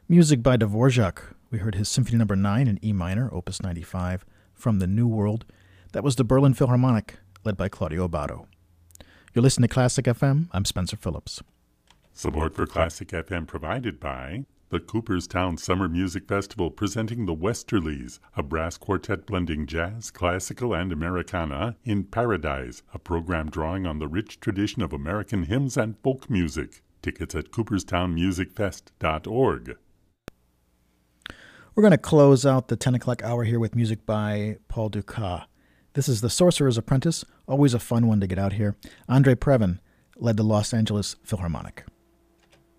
Music by Dvorak. We heard his Symphony No. 9 in E minor, Opus 95, from the New World. That was the Berlin Philharmonic, led by Claudio Abbado. You're listening to Classic FM. I'm Spencer Phillips. Support for Classic FM provided by the Cooperstown Summer Music Festival, presenting the Westerlies, a brass quartet blending jazz, classical, and Americana in Paradise, a program drawing on the rich tradition of American hymns and folk music. Tickets at cooperstownmusicfest.org. We're going to close out the 10 o'clock hour here with music by Paul Dukas. This is The Sorcerer's Apprentice, always a fun one to get out here. Andre Previn led the Los Angeles Philharmonic.